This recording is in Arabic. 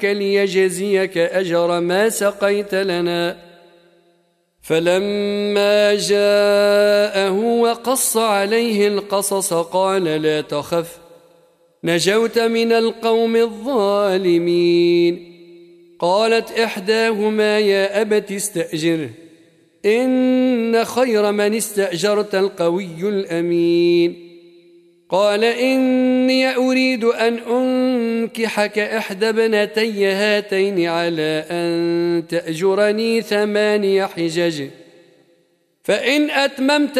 ليجزيك أجر ما سقيت لنا. فلما جاءه وقص عليه القصص قال لا تخف نجوت من القوم الظالمين. قالت إحداهما يا أبت استأجره إن خير من استأجرت القوي الأمين. قال إني أريد أن أنكحك إحدى ابنتي هاتين على أن تأجرني 8 حجج فإن أتممت